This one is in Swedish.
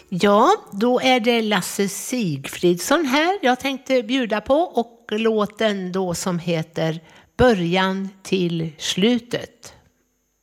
Ja, då är det Lasse Sigfridsson här jag tänkte bjuda på, och låten då som heter Början till slutet.